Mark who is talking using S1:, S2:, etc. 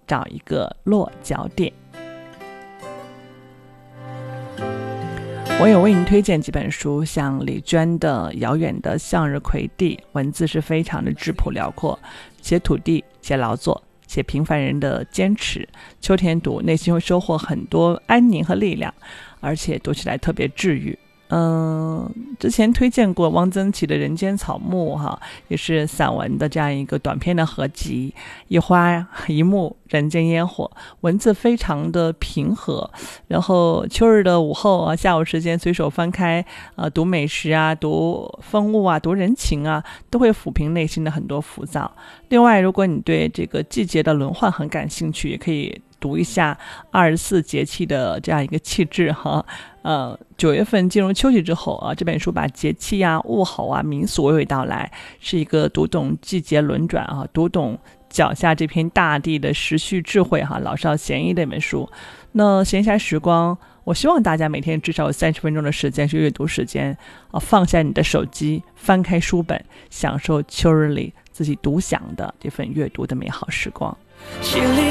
S1: 找一个落脚点。我也为您推荐几本书，像李娟的《遥远的向日葵地》，文字是非常的质朴辽阔，写土地，写劳作，写平凡人的坚持。秋天读，内心会收获很多安宁和力量，而且读起来特别治愈。之前推荐过汪曾祺的《人间草木》也是散文的这样一个短篇的合集，一花一木人间烟火，文字非常的平和，然后秋日的午后下午时间随手翻开读美食读风物读人情都会抚平内心的很多浮躁。另外，如果你对这个季节的轮换很感兴趣，也可以读一下24节气的这样一个气质9月份进入秋季之后这本书把节气物候民俗娓娓道来，是一个读懂季节轮转读懂脚下这片大地的时序智慧老少咸宜的一本书。那闲暇时光，我希望大家每天至少有30分钟的时间是阅读时间放下你的手机，翻开书本，享受秋日里自己独享的这份阅读的美好时光。